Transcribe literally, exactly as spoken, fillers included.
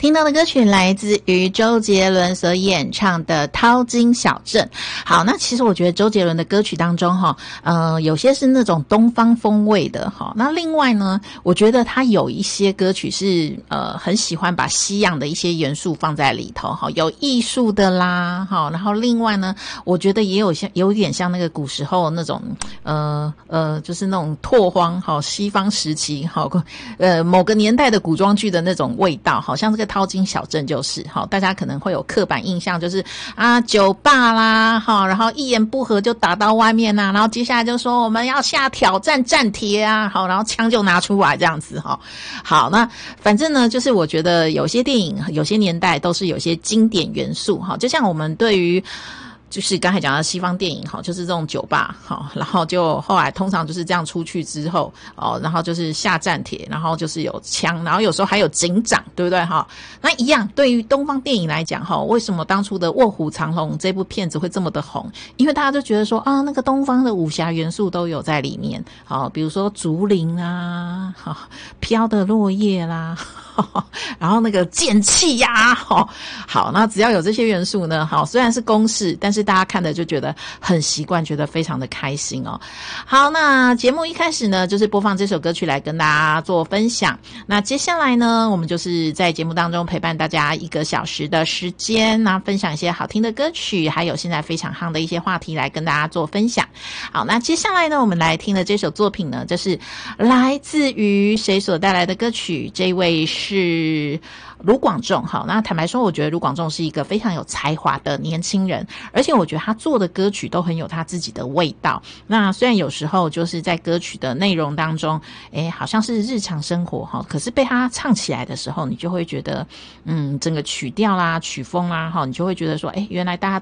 听到的歌曲来自于周杰伦所演唱的《淘金小镇》。好，那其实我觉得周杰伦的歌曲当中哈，呃，有些是那种东方风味的哈。那另外呢，我觉得他有一些歌曲是呃很喜欢把西洋的一些元素放在里头哈，有艺术的啦哈。然后另外呢，我觉得也有像有点像那个古时候那种呃呃，就是那种拓荒哈，西方时期哈，呃某个年代的古装剧的那种味道，好像这个淘金小镇就是好，大家可能会有刻板印象，就是啊酒吧啦哈，然后一言不合就打到外面啊，然后接下来就说我们要下挑战战帖啊，好，然后枪就拿出来这样子哈。好，那反正呢，就是我觉得有些电影有些年代都是有些经典元素哈，就像我们对于就是刚才讲到西方电影哈，就是这种酒吧哈，然后就后来通常就是这样出去之后哦，然后就是下战帖，然后就是有枪，然后有时候还有警长，对不对哈？那一样对于东方电影来讲哈，为什么当初的《卧虎藏龙》这部片子会这么的红？因为大家都觉得说啊，那个东方的武侠元素都有在里面，好，比如说竹林啊，好飘的落叶啦。然后那个剑气呀、啊，好，好，那只要有这些元素呢，好，虽然是公式，但是大家看的就觉得很习惯，觉得非常的开心哦。好，那节目一开始呢，就是播放这首歌曲来跟大家做分享。那接下来呢，我们就是在节目当中陪伴大家一个小时的时间，那分享一些好听的歌曲，还有现在非常夯的一些话题来跟大家做分享。好，那接下来呢，我们来听的这首作品呢，就是来自于谁所带来的歌曲？这位是。是卢广仲。好，那坦白说，我觉得卢广仲是一个非常有才华的年轻人，而且我觉得他做的歌曲都很有他自己的味道。那虽然有时候就是在歌曲的内容当中，诶，好像是日常生活哈，可是被他唱起来的时候，你就会觉得，嗯，整个曲调啦、曲风啦，哈，你就会觉得说，诶，原来大家